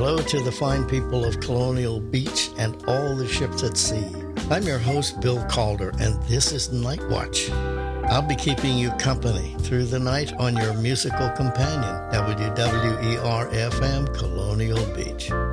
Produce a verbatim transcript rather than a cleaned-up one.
Hello to the fine people of Colonial Beach and all the ships at sea. I'm your host, Bill Calder, and this is Night Watch. I'll be keeping you company through the night on your musical companion, W W E R F M Colonial Beach.